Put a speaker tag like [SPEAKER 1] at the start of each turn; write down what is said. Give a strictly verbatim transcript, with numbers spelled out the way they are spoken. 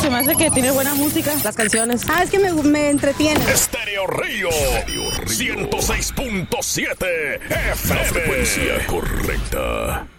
[SPEAKER 1] Se me hace que tiene buena música, las canciones.
[SPEAKER 2] Ah, es que me, me entretiene.
[SPEAKER 3] Estéreo Río, ciento seis punto siete F M. La frecuencia correcta.